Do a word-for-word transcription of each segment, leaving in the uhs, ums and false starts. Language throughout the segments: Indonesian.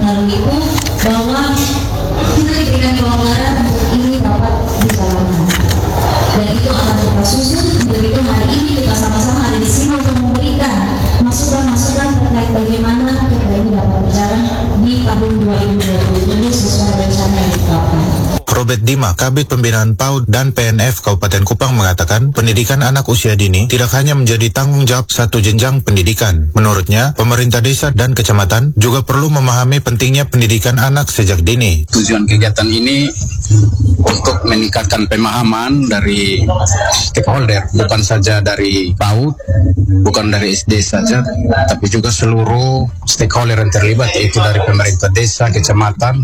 melalui itu bahwa kita diberikan kelonggaran untuk ini dapat dijalankan, dan itu akan kita susun. Untuk itu hari ini kita sama-sama ada di sini untuk memberikan masukan-masukan terkait bagaimana kita ini dapat berjalan di tahun dua ribu dua puluh ini sesuai rencana yang ditetapkan. Robert Dima, Kabid Pembinaan P A U D dan P N F Kabupaten Kupang mengatakan pendidikan anak usia dini tidak hanya menjadi tanggung jawab satu jenjang pendidikan. Menurutnya, pemerintah desa dan kecamatan juga perlu memahami pentingnya pendidikan anak sejak dini. Tujuan kegiatan ini untuk meningkatkan pemahaman dari stakeholder, bukan saja dari P A U D, bukan dari S D saja, tapi juga seluruh stakeholder yang terlibat, yaitu dari pemerintah desa, kecamatan,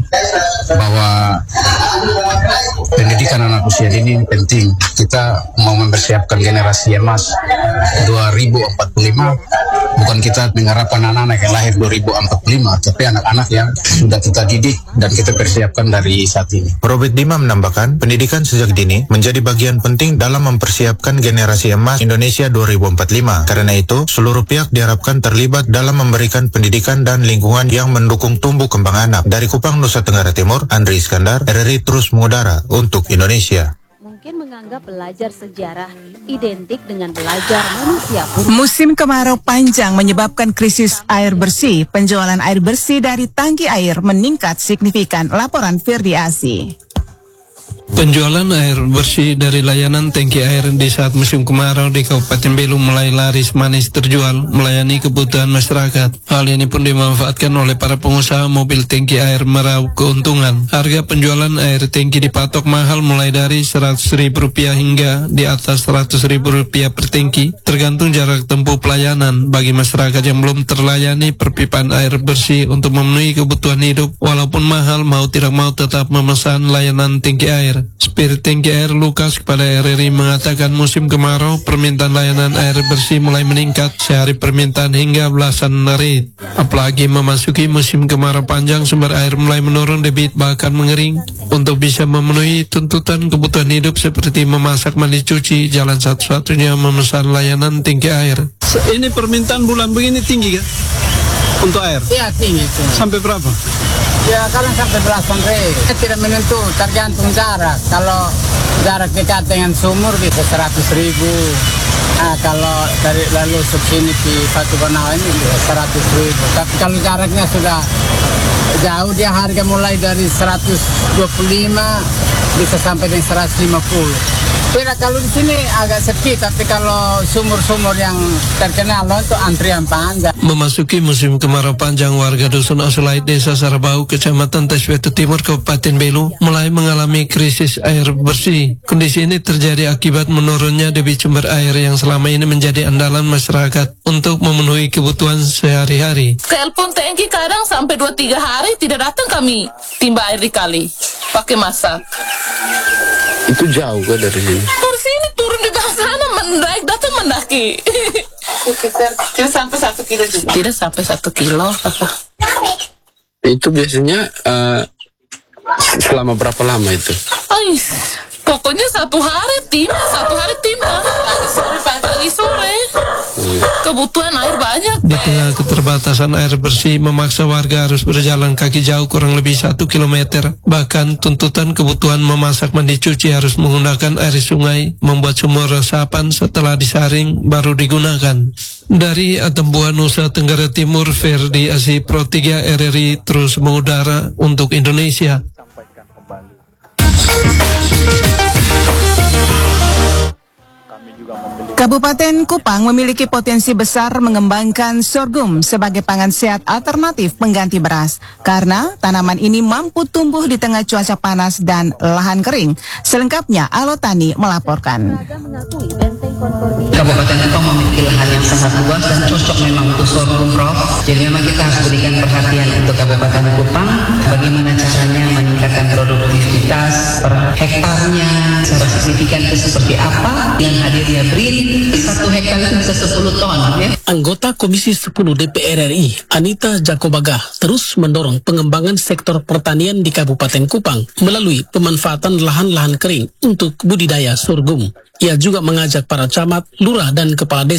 bahwa pendidikan anak usia dini penting. Kita mau mempersiapkan generasi emas dua ribu empat puluh lima. Bukan kita mengharapkan anak-anak yang lahir dua ribu empat puluh lima, tapi anak-anak yang sudah kita didik dan kita persiapkan dari saat ini. Robert Dima menambahkan, pendidikan sejak dini menjadi bagian penting dalam mempersiapkan generasi emas Indonesia dua ribu empat puluh lima. Karena itu, seluruh pihak diharapkan terlibat dalam memberikan pendidikan dan lingkungan yang mendukung tumbuh kembang anak. Dari Kupang, Nusa Tenggara Timur, Andri Iskandar, R R I terus mengudara untuk Indonesia. Mungkin menganggap belajar sejarah identik dengan belajar manusia. Musim kemarau panjang menyebabkan krisis air bersih. Penjualan air bersih dari tangki air meningkat signifikan. Laporan Firdi Asi. Penjualan air bersih dari layanan tangki air di saat musim kemarau di Kabupaten Belu mulai laris manis terjual, melayani kebutuhan masyarakat. Hal ini pun dimanfaatkan oleh para pengusaha mobil tangki air meraup keuntungan. Harga penjualan air tangki dipatok mahal mulai dari seratus ribu rupiah hingga di atas seratus ribu rupiah per tangki, tergantung jarak tempuh pelayanan. Bagi masyarakat yang belum terlayani perpipaan air bersih untuk memenuhi kebutuhan hidup, walaupun mahal, mau tidak mau tetap memesan layanan tangki air. Spirit Tangki Air Lukas kepada R R I mengatakan musim kemarau permintaan layanan air bersih mulai meningkat, sehari permintaan hingga belasan rit. Apalagi memasuki musim kemarau panjang, sumber air mulai menurun, debit bahkan mengering. Untuk bisa memenuhi tuntutan kebutuhan hidup seperti memasak, mandi, cuci, jalan satu-satunya memesan layanan tangki air. Ini permintaan bulan begini tinggi kan? Untuk air? Iya tinggi. Sampai berapa? Ya kadang sampai belasan ribu. Tidak menentu, tergantung jarak. Kalau jarak dekat dengan sumur bisa seratus ribu. Nah, kalau dari lalu subsidi di Batu Benau ini seratus ribu. Tapi kalau jaraknya sudah jauh, dia harga mulai dari seratus dua puluh lima bisa sampai dengan seratus lima puluh. Beda kalau di sini agak sepi, tapi kalau sumur-sumur yang terkenal itu antrian panjang. Memasuki musim kemarau panjang, warga Dusun Asulait, Desa Sarabau, Kecamatan Tasweto Timur, Kabupaten Belu mulai mengalami krisis air bersih. Kondisi ini terjadi akibat menurunnya debit sumber air yang selama ini menjadi andalan masyarakat untuk memenuhi kebutuhan sehari-hari. Telepon tangki kadang sampai dua tiga hari tidak datang, kami timba air di kali pakai masak. Itu jauh kan dari sini? Dari sini turun di bawah sana, mendaik datang mendaki. Sekitar tidak sampai satu kilo juga. Tidak sampai satu kilo. Itu biasanya uh, selama berapa lama itu? Ay, pokoknya satu hari timba, satu hari timba. Pagi sore, pagi sore. Kebutuhan air banyak. Di tengah keterbatasan air bersih memaksa warga harus berjalan kaki jauh kurang lebih satu kilometer. Bahkan tuntutan kebutuhan memasak, mandi, cuci harus menggunakan air sungai, membuat sumur resapan setelah disaring baru digunakan. Dari Atambua, Nusa Tenggara Timur, Ferdi Asi, Pro tiga R R I terus mengudara untuk Indonesia. Kabupaten Kupang memiliki potensi besar mengembangkan sorghum sebagai pangan sehat alternatif pengganti beras karena tanaman ini mampu tumbuh di tengah cuaca panas dan lahan kering. Selengkapnya Alotani melaporkan. Kabupaten Kupang memiliki lahan yang sangat luas dan cocok memang untuk sorghum, Prof. Jadi memang kita harus berikan perhatian untuk Kabupaten Kupang, bagaimana caranya meningkatkan produktivitas per hektarnya, secara signifikan itu seperti apa, yang hadirnya BRIN, satu hektar itu bisa sepuluh ton. Ya. Anggota Komisi sepuluh D P R R I, Anita Jakobaga, terus mendorong pengembangan sektor pertanian di Kabupaten Kupang melalui pemanfaatan lahan-lahan kering untuk budidaya sorghum. Ia juga mengajak para camat, lurah, dan kepala desa